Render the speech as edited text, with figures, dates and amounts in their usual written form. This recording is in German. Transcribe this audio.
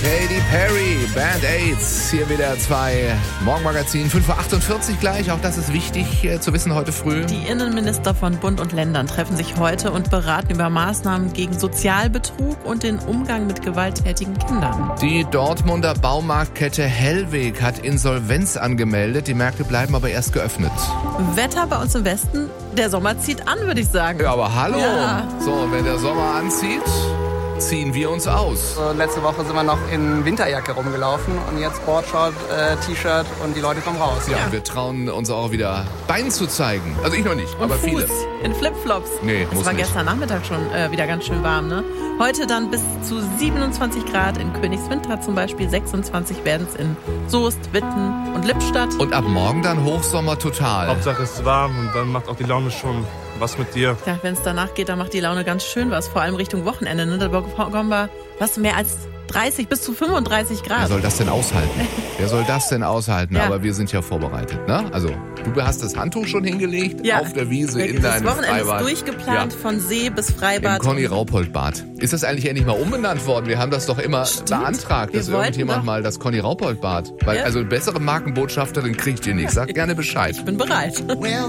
Katy Perry, Band-Aids, hier wieder 2 Morgenmagazin, 5.48 Uhr gleich, auch das ist wichtig zu wissen heute früh. Die Innenminister von Bund und Ländern treffen sich heute und beraten über Maßnahmen gegen Sozialbetrug und den Umgang mit gewalttätigen Kindern. Die Dortmunder Baumarktkette Hellweg hat Insolvenz angemeldet, die Märkte bleiben aber erst geöffnet. Wetter bei uns im Westen, der Sommer zieht an, würde ich sagen. Ja, aber hallo! Ja. So, wenn der Sommer anzieht, ziehen wir uns aus. Letzte Woche sind wir noch in Winterjacke rumgelaufen und jetzt Boardshort, T-Shirt und die Leute kommen raus. Ja, wir trauen uns auch wieder Bein zu zeigen. Also ich noch nicht, Und aber Fuß viele. in Flipflops. Nee, Es muss war nicht. gestern Nachmittag schon wieder ganz schön warm, ne? Heute dann bis zu 27 Grad in Königswinter zum Beispiel, 26 werden es in Soest, Witten und Lippstadt. Und ab morgen dann Hochsommer total. Hauptsache es ist warm und dann macht auch die Laune schon was mit dir. Ja, wenn es danach geht, dann macht die Laune ganz schön was, vor allem Richtung Wochenende. Ne? Da bekommen wir was mehr als 30 bis zu 35 Grad. Wer soll das denn aushalten? Wer soll das denn aushalten? Ja. Aber wir sind ja vorbereitet, ne? Also, du hast das Handtuch schon hingelegt Ja. auf der Wiese in Das deinem Wochenende Freibad. ist durchgeplant, von See bis Freibad. Im Conny-Raupold-Bad. Ist das eigentlich endlich mal umbenannt worden? Wir haben das doch immer beantragt, Wir dass wollten irgendjemand doch- mal das Conny-Raupold-Bad. Weil, Ja. also bessere Markenbotschafterin kriegt ihr nicht. Sagt gerne Bescheid. Ich bin bereit.